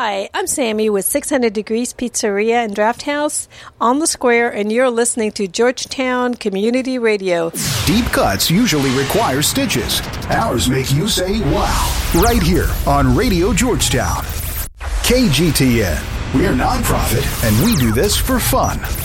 Hi, I'm Sammy with 600 Degrees Pizzeria and Draft House on the square, and you're listening to Georgetown Community Radio. Deep cuts usually require stitches. Ours make you say, wow, right here on Radio Georgetown. KGTN. We're nonprofit, and we do this for fun.